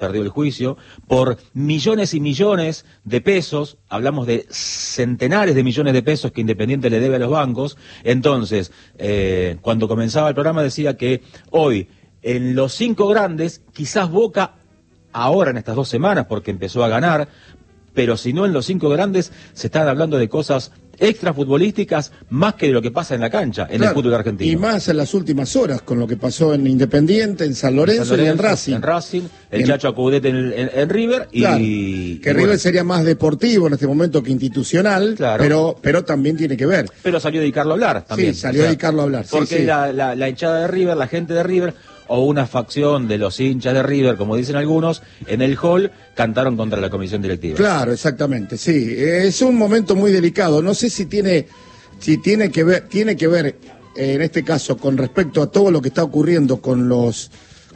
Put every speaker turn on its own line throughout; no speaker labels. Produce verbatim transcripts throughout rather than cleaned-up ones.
perdió el juicio, por millones y millones de pesos, hablamos de centenares de millones de pesos que Independiente le debe a los bancos. Entonces, eh, cuando comenzaba el programa decía que hoy, en los cinco grandes, quizás Boca, ahora en estas dos semanas, porque empezó a ganar, pero si no en los cinco grandes, se están hablando de cosas extrafutbolísticas más que de lo que pasa en la cancha, en claro, el fútbol argentino.
Y más en las últimas horas, con lo que pasó en Independiente, en San Lorenzo, en San Lorenzo y en Racing.
En Racing, el en... Chacho Acudete en, en, en River.
Claro,
y
que
y
River
bueno.
sería más deportivo en este momento que institucional, claro. pero, pero también tiene que ver.
Pero salió a dedicarlo a hablar también.
Sí, salió o sea, a dedicarlo a hablar.
Porque
sí, sí.
La, la, la hinchada de River, la gente de River, o una facción de los hinchas de River, como dicen algunos, en el hall cantaron contra la comisión directiva.
Claro, exactamente, sí. Es un momento muy delicado. No sé si tiene, si tiene que ver, tiene que ver, eh, en este caso, con respecto a todo lo que está ocurriendo con los,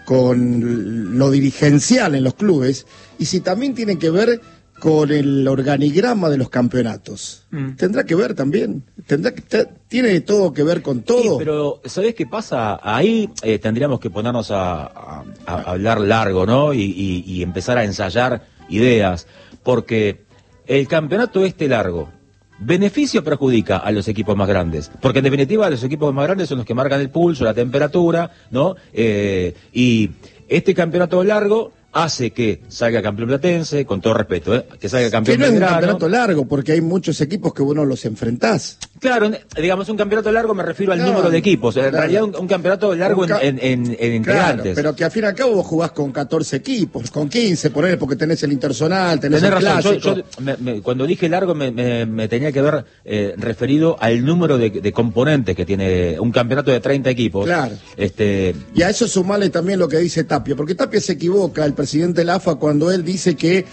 con lo dirigencial en los clubes, y si también tiene que ver con el organigrama de los campeonatos. Mm. Tendrá que ver también, tendrá que tiene todo que ver con todo.
Sí, pero ¿sabés qué pasa? Ahí eh, tendríamos que ponernos a, a, a hablar largo, ¿no? Y, y, y empezar a ensayar ideas, porque el campeonato este largo, ¿beneficio o perjudica a los equipos más grandes? Porque en definitiva los equipos más grandes son los que marcan el pulso, la temperatura, ¿no? Eh, y este campeonato largo hace que salga campeón platense, con todo respeto, ¿eh? que salga campeón
que no es un
Belgrano.
Campeonato largo, porque hay muchos equipos que vos no los enfrentás.
Claro, digamos un campeonato largo me refiero al no, número de equipos, en claro. realidad un, un campeonato largo un ca en, en, en integrantes.
Claro, pero que al fin y al cabo vos jugás con catorce equipos, con quince, ponele, porque tenés el interzonal, tenés, tenés el
razón.
clásico.
Yo, yo, me, me, cuando dije largo me, me, me tenía que haber eh, referido al número de, de componentes que tiene un campeonato de treinta equipos.
Claro.
Este...
Y a eso sumale también lo que dice Tapia, porque Tapia se equivoca, el presidente de la A F A, cuando él dice que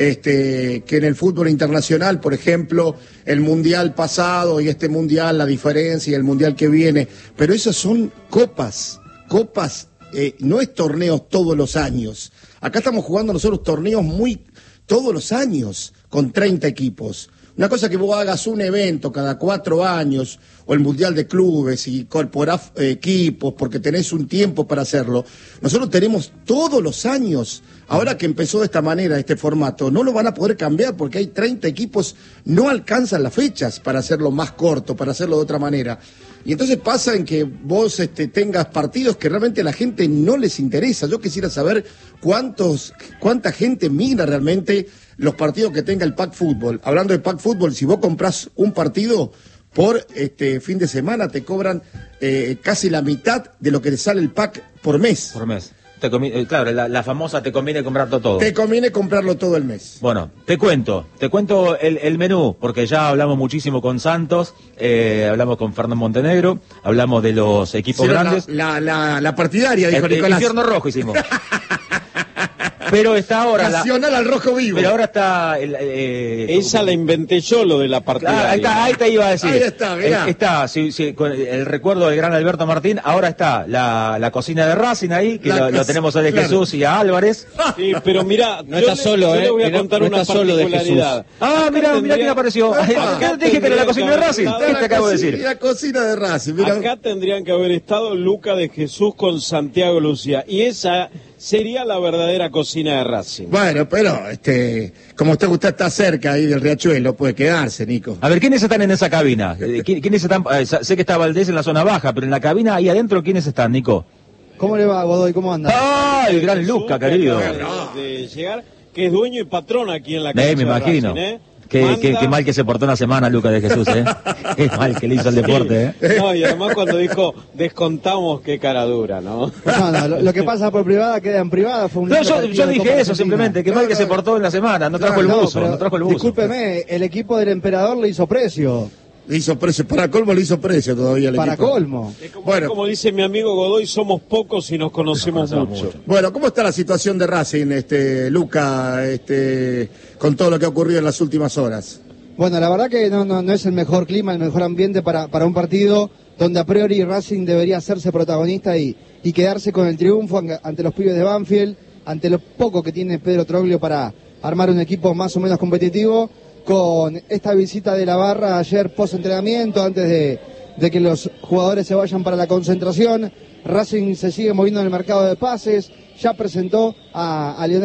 este que en el fútbol internacional, por ejemplo, el mundial pasado y este mundial, la diferencia y el mundial que viene, pero esas son copas, copas, eh, no es torneos todos los años. Acá estamos jugando nosotros torneos muy todos los años con treinta equipos. Una cosa que vos hagas un evento cada cuatro años, o el Mundial de Clubes, y incorporás eh, equipos, porque tenés un tiempo para hacerlo. Nosotros tenemos todos los años. Ahora que empezó de esta manera, este formato, no lo van a poder cambiar, porque hay treinta equipos, no alcanzan las fechas para hacerlo más corto, para hacerlo de otra manera. Y entonces pasa en que vos este, tengas partidos que realmente a la gente no les interesa. Yo quisiera saber cuántos, cuánta gente mira realmente los partidos que tenga el Pack Fútbol. Hablando de Pack Fútbol, si vos comprás un partido por este fin de semana, te cobran eh, casi la mitad de lo que te sale el pack por mes.
Por mes. Te claro, la, la famosa te conviene comprarlo todo.
Te conviene comprarlo todo el mes.
Bueno, te cuento, te cuento el, el menú, porque ya hablamos muchísimo con Santos, eh, hablamos con Fernando Montenegro, hablamos de los equipos sí, grandes.
La, la, la, la partidaria, dijo
el,
Nicolás.
El infierno rojo hicimos. Pero está ahora
Nacional
la...
al rojo vivo.
Pero ahora está... El, eh...
Esa la inventé yo, lo de la partida.
Ah, ahí, está, ahí te iba a decir.
Ahí está, mirá.
Eh, está, sí, sí, con el recuerdo del gran Alberto Martín. Ahora está la, la cocina de Racing ahí, que lo, lo tenemos a De claro. Jesús y a Álvarez.
Sí, pero mirá,
no está
le,
solo,
yo
eh.
le voy a
Mirá,
contar
no
una particularidad.
Ah, mirá, tendría... mirá quién apareció. Acá te dije que era la cocina de Racing. ¿Qué te acabo de decir?
La cocina de Racing, mirá.
Acá tendrían que haber estado Luca de Jesús con Santiago Lucía. Y esa sería la verdadera cocina de Racing.
Bueno, pero este, como usted, usted está cerca ahí del Riachuelo, puede quedarse, Nico.
A ver, ¿quiénes están en esa cabina? ¿Quiénes están? Eh, sé que está Valdés en la zona baja, pero en la cabina ahí adentro, ¿quiénes están, Nico?
¿Cómo le va, Godoy? ¿Cómo anda?
¡Ah, el gran Luca, querido!
De, de llegar, que es dueño y patrón aquí en la casa.
Eh, me imagino.
Racing, ¿eh?
Qué,
Manda...
qué, qué mal que se portó una semana Lucas de Jesús, ¿eh? Qué mal que le hizo el deporte, ¿eh?
No, y además cuando dijo, descontamos, qué cara dura, ¿no?
No, no, lo, lo que pasa por privada queda en privada. Fue un
no, yo, yo dije eso simplemente, qué mal que se portó en la semana, no trajo
claro,
el buzo,
no,
no trajo el buzo.
Discúlpeme, el equipo del emperador le hizo precio.
Le hizo precio, para colmo le hizo precio todavía el
para
equipo.
Para colmo.
Es como,
bueno,
como dice mi amigo Godoy, somos pocos y nos conocemos, nos conocemos mucho.
mucho. Bueno, ¿cómo está la situación de Racing, este, Luca, este, con todo lo que ha ocurrido en las últimas horas?
Bueno, la verdad que no, no, no es el mejor clima, el mejor ambiente para, para un partido donde a priori Racing debería hacerse protagonista y, y quedarse con el triunfo ante los pibes de Banfield, ante lo poco que tiene Pedro Troglio para armar un equipo más o menos competitivo. Con esta visita de la barra ayer post-entrenamiento, antes de, de que los jugadores se vayan para la concentración, Racing se sigue moviendo en el mercado de pases, ya presentó a, a Lionel